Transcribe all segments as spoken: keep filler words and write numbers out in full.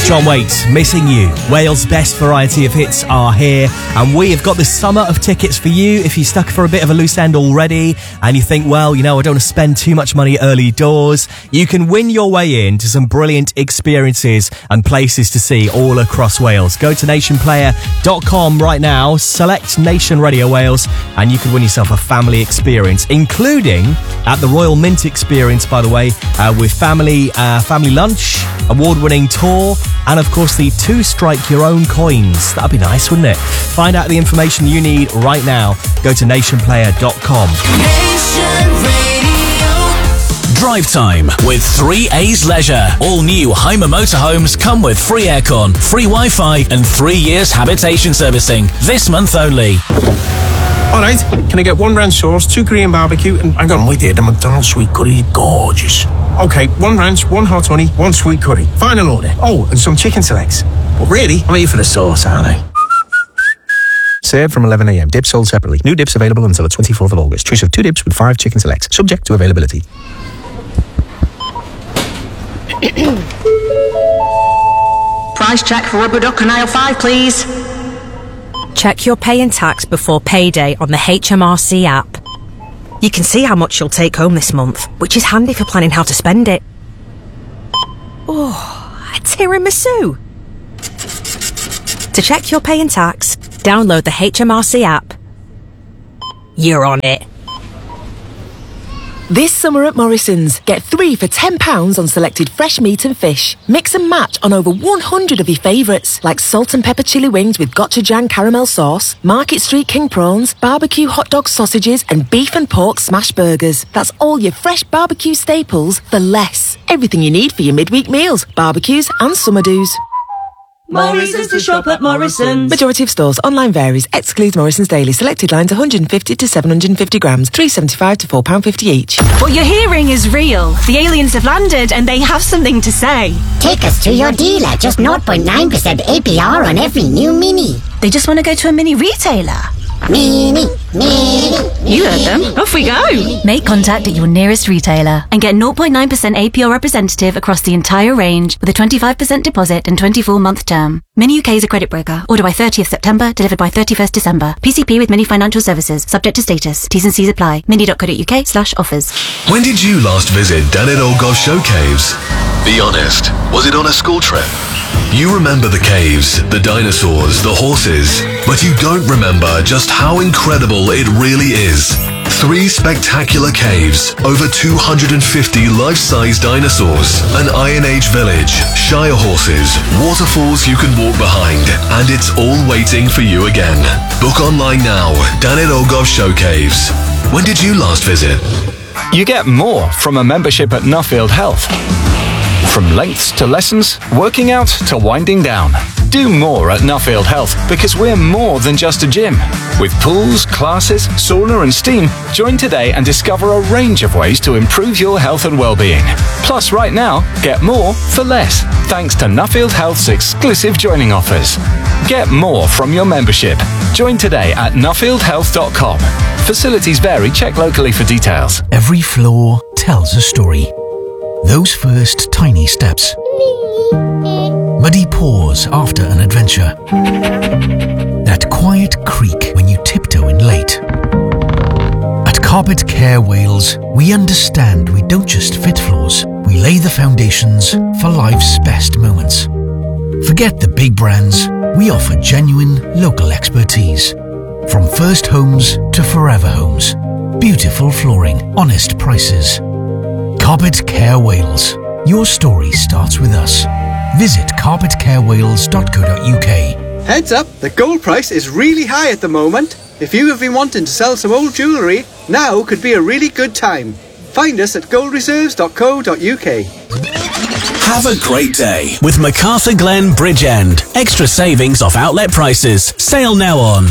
John Waite, Missing You. Wales' best variety of hits are here, and we have got the summer of tickets for you. If you're stuck for a bit of a loose end already and you think, well, you know, I don't want to spend too much money early doors, you can win your way in to some brilliant experiences and places to see all across Wales. Go to nation player dot com right now, select Nation Radio Wales, and you can win yourself a family experience, including at the Royal Mint Experience, by the way, uh, with family uh, family lunch, award-winning tour, and of course the two strike your own coins. That'd be nice, wouldn't it? Find out the information you need right now. Go to nation player dot com. Drive time with three A's Leisure. All new Hymer motorhomes come with free aircon, free Wi-Fi and three years habitation servicing. This month only. Alright, can I get one ranch sauce, two Korean barbecue, and hang on, wait there, the McDonald's sweet curry, gorgeous. Okay, one ranch, one hot honey, one sweet curry. Final order. Oh, and some chicken selects. But really, I'm here for the sauce, aren't I? Served from eleven a.m. Dips sold separately. New dips available until the twenty-fourth of August. Choice of two dips with five chicken selects. Subject to availability. Price check for rubber duck on aisle five, please. Check your pay and tax before payday on the H M R C app. You can see how much you'll take home this month, which is handy for planning how to spend it. Oh, a tiramisu! To check your pay and tax, download the H M R C app. You're on it. This summer at Morrison's, get three for ten pounds on selected fresh meat and fish. Mix and match on over one hundred of your favourites, like salt and pepper chili wings with gochujang caramel sauce, Market Street king prawns, barbecue hot dog sausages, and beef and pork smash burgers. That's all your fresh barbecue staples for less. Everything you need for your midweek meals, barbecues and summer do's. Morrison's to shop at Morrison's. Majority of stores. Online varies. Excludes Morrison's Daily. Selected lines one hundred fifty to seven hundred fifty grams. three pounds seventy-five to four pounds fifty each. What you're hearing is real. The aliens have landed and they have something to say. Take us to your dealer. Just zero point nine percent A P R on every new Mini. They just want to go to a mini retailer. Mini, Mini. You heard them. Off we go. Make contact at your nearest retailer and get zero point nine percent A P R representative across the entire range with a twenty-five percent deposit and twenty-four month term. Mini U K is a credit broker. Order by thirtieth September, delivered by thirty-first December. P C P with Mini Financial Services. Subject to status. T's and C's apply. mini dot co dot uk slash offers. When did you last visit Danit Olgosh Show Caves? Be honest, was it on a school trip? You remember the caves, the dinosaurs, the horses, but you don't remember just how incredible it really is. Three spectacular caves, over two hundred fifty life-size dinosaurs, an Iron Age village, Shire horses, waterfalls you can walk behind, and it's all waiting for you again. Book online now, Danit Olgosh Show Caves. When did you last visit? You get more from a membership at Nuffield Health. From lengths to lessons, working out to winding down. Do more at Nuffield Health because we're more than just a gym. With pools, classes, sauna and steam, join today and discover a range of ways to improve your health and well-being. Plus, right now, get more for less, thanks to Nuffield Health's exclusive joining offers. Get more from your membership. Join today at nuffield health dot com. Facilities vary. Check locally for details. Every floor tells a story. Those first tiny steps. Muddy paws after an adventure. That quiet creak when you tiptoe in late. At Carpet Care Wales, we understand we don't just fit floors, we lay the foundations for life's best moments. Forget the big brands, we offer genuine local expertise. From first homes to forever homes. Beautiful flooring, honest prices. Carpet Care Wales. Your story starts with us. Visit carpet care wales dot co dot uk. Heads up, the gold price is really high at the moment. If you have been wanting to sell some old jewellery, now could be a really good time. Find us at gold reserves dot co dot uk. Have a great day with MacArthur Glen Bridgend. Extra savings off outlet prices. Sale now on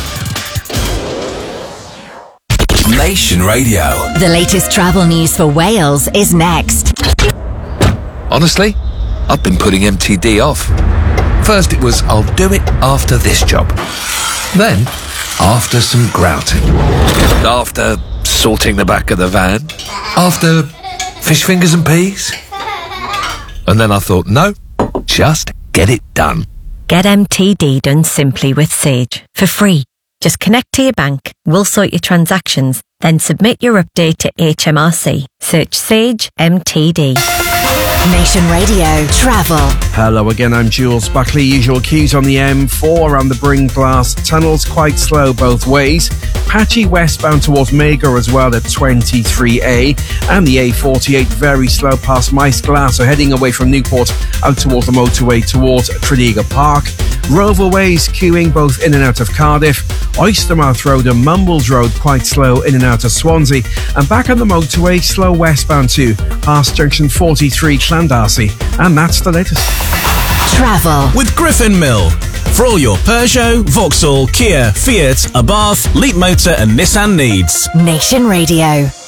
Nation Radio. The latest travel news for Wales is next. Honestly, I've been putting M T D off. First it was, I'll do it after this job. Then, after some grouting. After sorting the back of the van. After fish fingers and peas. And then I thought, no, just get it done. Get M T D done simply with Sage, for free. Just connect to your bank, we'll sort your transactions, then submit your update to H M R C. Search Sage M T D. Nation Radio Travel. Hello again, I'm Jules Buckley. Usual queues on the M four around the Bring-Glass tunnels, quite slow both ways. Patchy westbound towards Magor as well at twenty-three A. And the A forty-eight very slow past Mice Glass, so heading away from Newport out towards the motorway towards Tredegar Park. Roverways queuing both in and out of Cardiff. Oystermouth Road and Mumbles Road quite slow in and out of Swansea. And back on the motorway, slow westbound too, past junction forty-three Llandarcy. And that's the latest. Travel with Griffin Mill. For all your Peugeot, Vauxhall, Kia, Fiat, Abarth, Leapmotor and Nissan needs. Nation Radio.